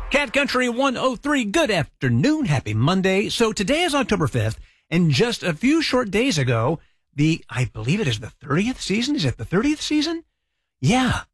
Cat Country 103, good afternoon, happy Monday. So today is October 5th, and just a few short days ago, I believe it is the 30th season? Is it the 30th season? Yeah,